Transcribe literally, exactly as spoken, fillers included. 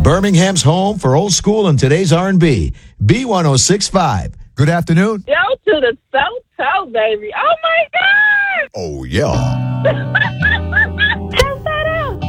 Birmingham's home for old school and today's R and B. B ten sixty-five. Good afternoon. Yo, to the South Toe, baby. Oh, my God. Oh, yeah.